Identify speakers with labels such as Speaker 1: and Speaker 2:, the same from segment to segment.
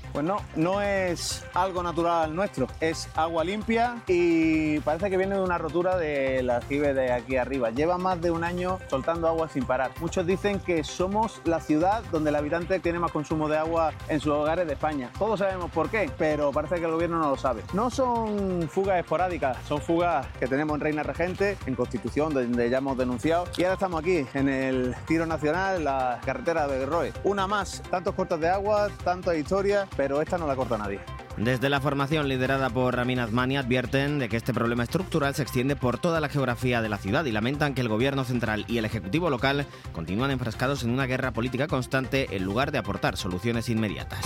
Speaker 1: Pues no es algo natural nuestro, es agua limpia y parece que viene de una rotura del aljibe de aquí arriba. Lleva más de un año soltando agua sin parar. Muchos dicen que somos la ciudad donde el habitante tiene más consumo de agua en sus hogares de España. Todos sabemos por qué, pero parece que el gobierno no lo sabe. No son fugas esporádicas, son fugas que tenemos en Reina Regente, en Constitución, donde ya hemos denunciado. Y ahora estamos aquí, en el Tiro Nacional, la carretera de Berroe. Una más, tantos cortes de agua, tantas historias, pero esta no la corta nadie.
Speaker 2: Desde la formación liderada por Ramin Azmani advierten de que este problema estructural se extiende por toda la geografía de la ciudad y lamentan que el gobierno central y el ejecutivo local continúan enfrascados en una guerra política constante en lugar de aportar soluciones inmediatas.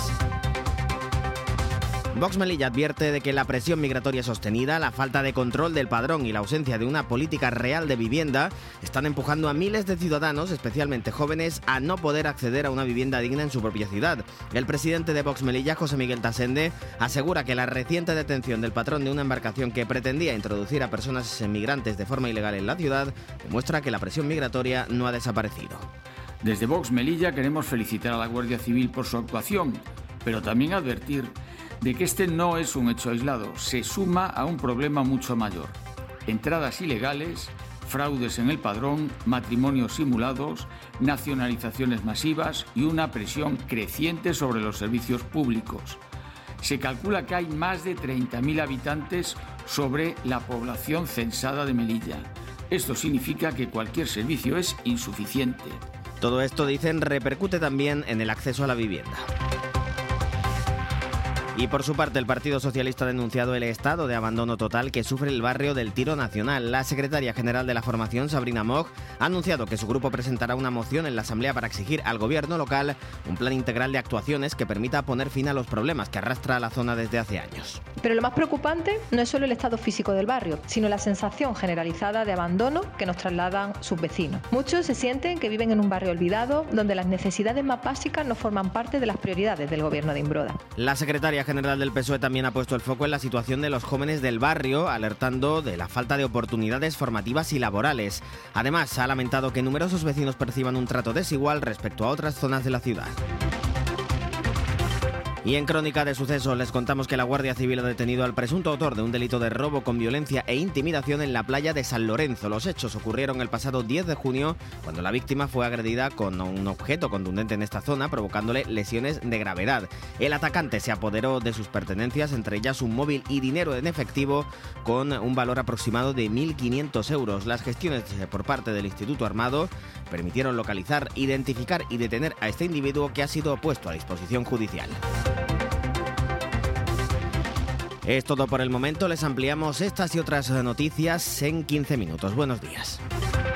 Speaker 2: Vox Melilla advierte de que la presión migratoria sostenida, la falta de control del padrón y la ausencia de una política real de vivienda están empujando a miles de ciudadanos, especialmente jóvenes, a no poder acceder a una vivienda digna en su propia ciudad. El presidente de Vox Melilla, José Miguel Tasende, asegura que la reciente detención del patrón de una embarcación que pretendía introducir a personas migrantes de forma ilegal en la ciudad demuestra que la presión migratoria no ha desaparecido.
Speaker 3: Desde Vox Melilla queremos felicitar a la Guardia Civil por su actuación, pero también advertir de que este no es un hecho aislado, se suma a un problema mucho mayor. Entradas ilegales, fraudes en el padrón, matrimonios simulados, nacionalizaciones masivas y una presión creciente sobre los servicios públicos. Se calcula que hay más de 30.000 habitantes sobre la población censada de Melilla. Esto significa que cualquier servicio es insuficiente.
Speaker 2: Todo esto, dicen, repercute también en el acceso a la vivienda. Y por su parte, el Partido Socialista ha denunciado el estado de abandono total que sufre el barrio del Tiro Nacional. La secretaria general de la formación, Sabrina Moch, ha anunciado que su grupo presentará una moción en la Asamblea para exigir al gobierno local un plan integral de actuaciones que permita poner fin a los problemas que arrastra la zona desde hace años.
Speaker 4: Pero lo más preocupante no es solo el estado físico del barrio, sino la sensación generalizada de abandono que nos trasladan sus vecinos. Muchos se sienten que viven en un barrio olvidado, donde las necesidades más básicas no forman parte de las prioridades del gobierno de Imbroda.
Speaker 2: La secretaria general del PSOE también ha puesto el foco en la situación de los jóvenes del barrio, alertando de la falta de oportunidades formativas y laborales. Además, ha lamentado que numerosos vecinos perciban un trato desigual respecto a otras zonas de la ciudad. Y en Crónica de Sucesos les contamos que la Guardia Civil ha detenido al presunto autor de un delito de robo con violencia e intimidación en la playa de San Lorenzo. Los hechos ocurrieron el pasado 10 de junio, cuando la víctima fue agredida con un objeto contundente en esta zona, provocándole lesiones de gravedad. El atacante se apoderó de sus pertenencias, entre ellas un móvil y dinero en efectivo, con un valor aproximado de 1.500 euros. Las gestiones por parte del Instituto Armado permitieron localizar, identificar y detener a este individuo, que ha sido puesto a disposición judicial. Es todo por el momento, les ampliamos estas y otras noticias en 15 minutos. Buenos días.